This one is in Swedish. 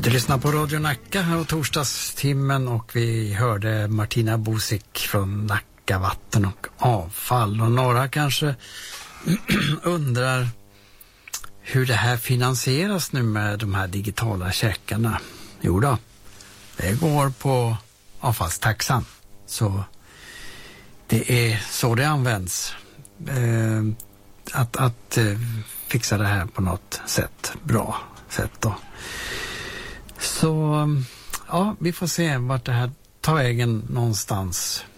Du lyssnar på Radio Nacka här och torsdagstimmen och vi hörde Martina Bosik från Nacka vatten och avfall. Och några kanske undrar hur det här finansieras nu med de här digitala checkarna. Jo då, det går på avfallstaxan. Så det är så det används. Att fixa det här på något sätt, bra sätt då. Så ja, vi får se vart det här tar vägen någonstans.